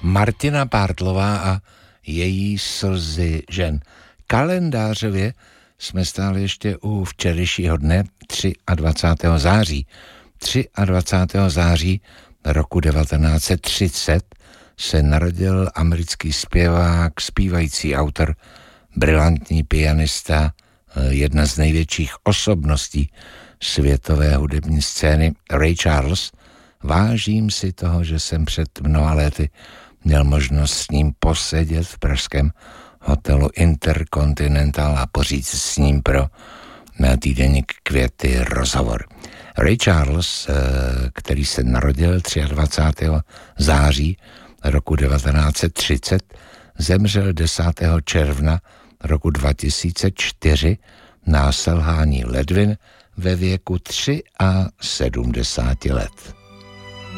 Martina Pártlová a její slzy žen. Kalendářově jsme stále ještě u včerejšího dne 23. září. 23. září roku 1930 se narodil americký zpěvák, zpívající autor, brilantní pianista, jedna z největších osobností světové hudební scény, Ray Charles. Vážím si toho, že jsem před mnoha lety měl možnost s ním posedět v hotelu Intercontinental a poříct s ním pro týdeník Květy rozhovor. Ray Charles, který se narodil 23. září roku 1930, zemřel 10. června roku 2004 na selhání ledvin ve věku 73 let.